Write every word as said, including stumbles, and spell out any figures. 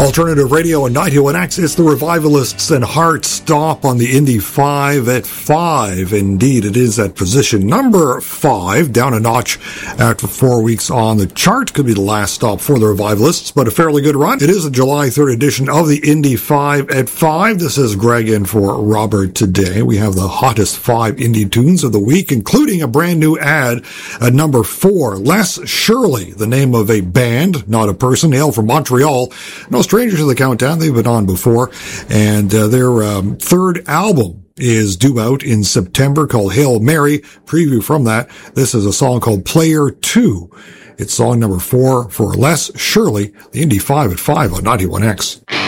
Alternative Radio and ninety-one X, it's the Revivalists and Heart Stop on the Indy five at five. Indeed, it is at position number five, down a notch after four weeks on the chart. Could be the last stop for the Revivalists, but a fairly good run. It is the July third edition of the Indy five at five. This is Greg in for Robert today. We have the hottest five Indy tunes of the week, including a brand new ad at number four. Les Shirley, the name of a band, not a person, hail from Montreal. No strangers to the countdown. They've been on before. And uh, their um, third album is due out in September, called Hail Mary. Preview from that. This is a song called Player two. It's song number four for Les Shirley, the Indy five at five on ninety-one X.